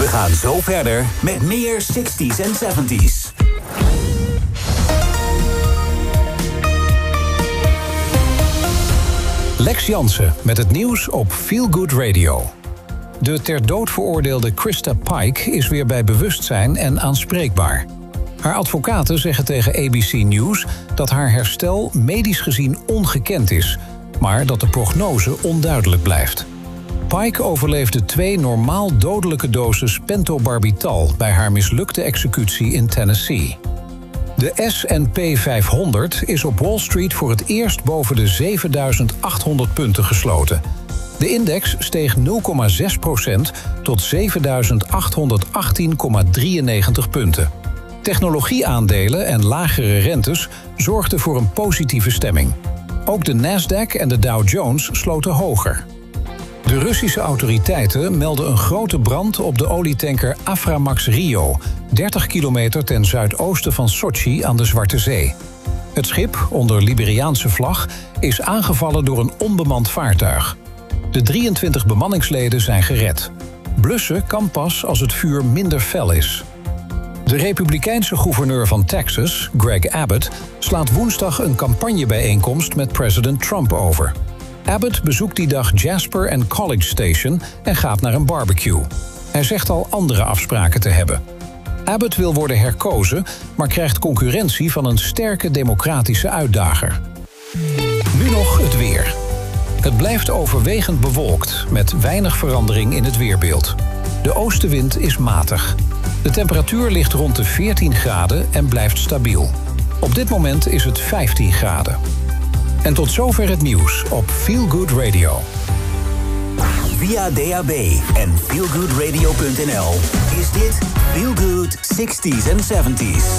We gaan zo verder met meer 60s en 70s. Lex Jansen met het nieuws op Feel Good Radio. De ter dood veroordeelde Krista Pike is weer bij bewustzijn en aanspreekbaar. Haar advocaten zeggen tegen ABC News dat haar herstel medisch gezien ongekend is, maar dat de prognose onduidelijk blijft. Pike overleefde 2 normaal dodelijke doses pentobarbital bij haar mislukte executie in Tennessee. De S&P 500 is op Wall Street voor het eerst boven de 7.800 punten gesloten. De index steeg 0,6% tot 7.818,93 punten. Technologieaandelen en lagere rentes zorgden voor een positieve stemming. Ook de Nasdaq en de Dow Jones sloten hoger. De Russische autoriteiten melden een grote brand op de olietanker Aframax Rio, 30 kilometer ten zuidoosten van Sochi aan de Zwarte Zee. Het schip, onder Liberiaanse vlag, is aangevallen door een onbemand vaartuig. De 23 bemanningsleden zijn gered. Blussen kan pas als het vuur minder fel is. De republikeinse gouverneur van Texas, Greg Abbott, slaat woensdag een campagnebijeenkomst met president Trump over. Abbott bezoekt die dag Jasper en College Station en gaat naar een barbecue. Hij zegt al andere afspraken te hebben. Abbott wil worden herkozen, maar krijgt concurrentie van een sterke democratische uitdager. Nu nog het weer. Het blijft overwegend bewolkt, met weinig verandering in het weerbeeld. De oostenwind is matig. De temperatuur ligt rond de 14 graden en blijft stabiel. Op dit moment is het 15 graden. En tot zover het nieuws op Feel Good Radio. Via DAB en feelgoodradio.nl is dit Feel Good 60s en 70s.